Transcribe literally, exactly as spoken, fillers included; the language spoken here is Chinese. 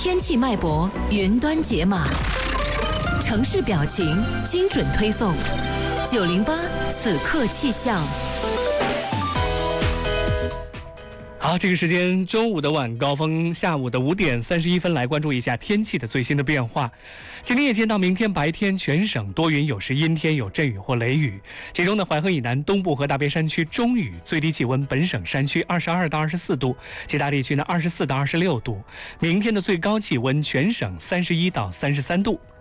天气脉搏，云端解码，城市表情，精准推送。九零八此刻气象。 好，这个时间中午的晚高峰，下午的五点三十一分，来关注一下天气的最新的变化。今天夜间到明天白天，全省多云有时阴天，有阵雨或雷雨。其中呢，淮河以南东部和大别山区中雨，最低气温本省山区二十二到二十四度，其他地区呢二十四到二十六度。明天的最高气温全省三十一到三十三度。